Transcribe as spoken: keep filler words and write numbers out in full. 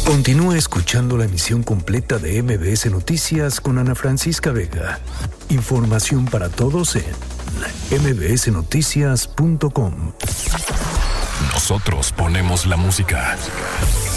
Continúa escuchando la emisión completa de M B S Noticias con Ana Francisca Vega. Información para todos en eme be ese noticias punto com. Nosotros ponemos la música.